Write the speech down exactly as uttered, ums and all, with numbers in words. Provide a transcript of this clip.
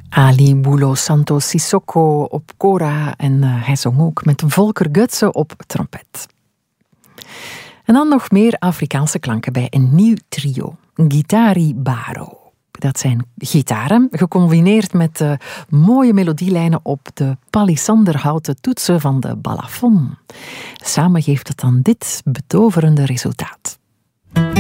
Ali Bulo Santos Sissoko op kora en uh, hij zong ook met Volker Götze op trompet. En dan nog meer Afrikaanse klanken bij een nieuw trio, Gitari Baro. Dat zijn gitaren, gecombineerd met uh, mooie melodielijnen op de palissanderhouten toetsen van de balafon. Samen geeft het dan dit betoverende resultaat.